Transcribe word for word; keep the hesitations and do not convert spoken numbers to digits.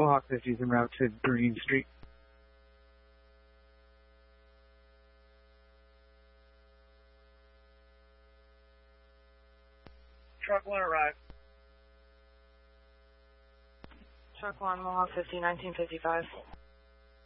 Mohawk fifty is en route to Green Street. Truck one arrived. Truck one, Mohawk fifty, nineteen fifty-five.